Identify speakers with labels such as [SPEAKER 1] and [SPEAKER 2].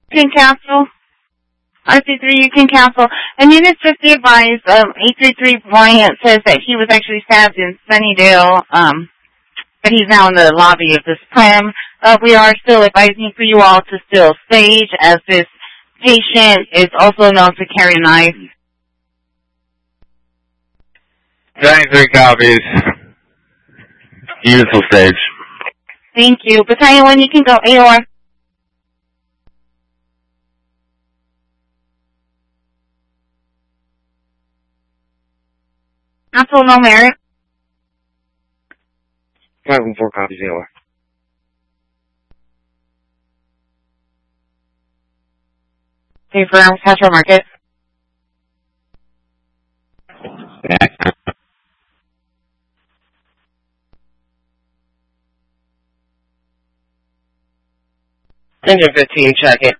[SPEAKER 1] You can cancel. RC3, you can cancel. And unit 50 advised, 833 Bryant says that he was actually stabbed in Sunnydale, but he's now in the lobby of this prim. We are still advising for you all to still stage, as this patient is also known to carry a knife.
[SPEAKER 2] 93 copies. Units will stage.
[SPEAKER 1] Thank you. Battalion 1, you can go AOR. Cancel, no merit.
[SPEAKER 3] 514 copies AOR.
[SPEAKER 1] Okay, for Castro Market.
[SPEAKER 3] Engine 15, check it.